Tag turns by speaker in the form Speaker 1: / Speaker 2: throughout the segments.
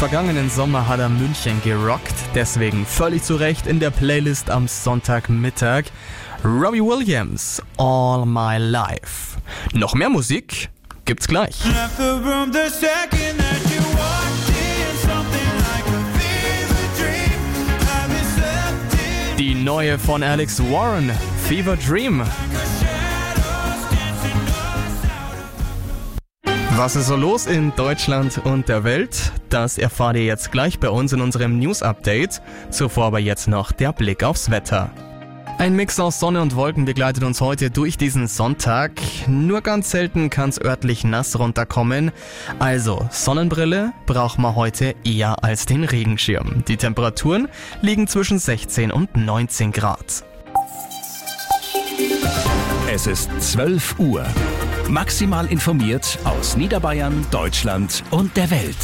Speaker 1: vergangenen Sommer hat er München gerockt, deswegen völlig zu Recht in der Playlist am Sonntagmittag. Robbie Williams, All My Life. Noch mehr Musik gibt's gleich. Die neue von Alex Warren, Fever Dream. Was ist so los in Deutschland und der Welt? Das erfahrt ihr jetzt gleich bei uns in unserem News-Update. Zuvor aber jetzt noch der Blick aufs Wetter. Ein Mix aus Sonne und Wolken begleitet uns heute durch diesen Sonntag. Nur ganz selten kann es örtlich nass runterkommen. Also Sonnenbrille braucht man heute eher als den Regenschirm. Die Temperaturen liegen zwischen 16 und 19 Grad.
Speaker 2: Es ist 12 Uhr. Maximal informiert aus Niederbayern, Deutschland und der Welt.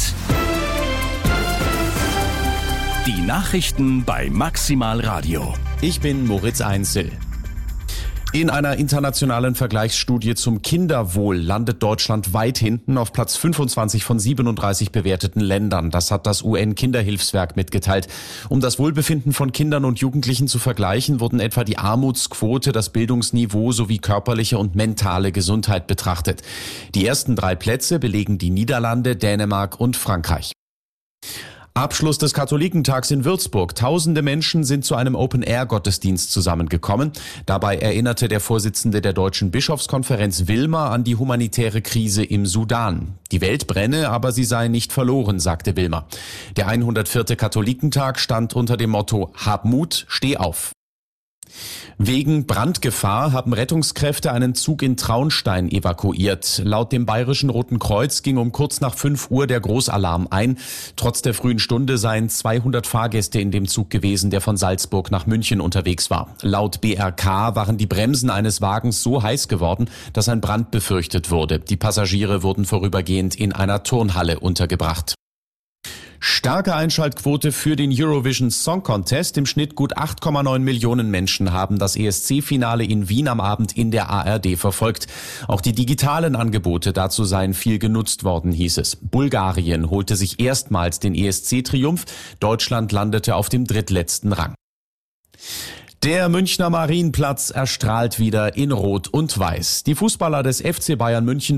Speaker 2: Die Nachrichten bei Maximal Radio.
Speaker 3: Ich bin Moritz Einzel. In einer internationalen Vergleichsstudie zum Kinderwohl landet Deutschland weit hinten auf Platz 25 von 37 bewerteten Ländern. Das hat das UN-Kinderhilfswerk mitgeteilt. Um das Wohlbefinden von Kindern und Jugendlichen zu vergleichen, wurden etwa die Armutsquote, das Bildungsniveau sowie körperliche und mentale Gesundheit betrachtet. Die ersten 3 Plätze belegen die Niederlande, Dänemark und Frankreich. Abschluss des Katholikentags in Würzburg. Tausende Menschen sind zu einem Open-Air-Gottesdienst zusammengekommen. Dabei erinnerte der Vorsitzende der Deutschen Bischofskonferenz Wilmer an die humanitäre Krise im Sudan. Die Welt brenne, aber sie sei nicht verloren, sagte Wilmer. Der 104. Katholikentag stand unter dem Motto Hab Mut, steh auf. Wegen Brandgefahr haben Rettungskräfte einen Zug in Traunstein evakuiert. Laut dem Bayerischen Roten Kreuz ging um kurz nach 5 Uhr der Großalarm ein. Trotz der frühen Stunde seien 200 Fahrgäste in dem Zug gewesen, der von Salzburg nach München unterwegs war. Laut BRK waren die Bremsen eines Wagens so heiß geworden, dass ein Brand befürchtet wurde. Die Passagiere wurden vorübergehend in einer Turnhalle untergebracht. Starke Einschaltquote für den Eurovision Song Contest. Im Schnitt gut 8,9 Millionen Menschen haben das ESC-Finale in Wien am Abend in der ARD verfolgt. Auch die digitalen Angebote dazu seien viel genutzt worden, hieß es. Bulgarien holte sich erstmals den ESC-Triumph. Deutschland landete auf dem drittletzten Rang. Der Münchner Marienplatz erstrahlt wieder in Rot und Weiß. Die Fußballer des FC Bayern München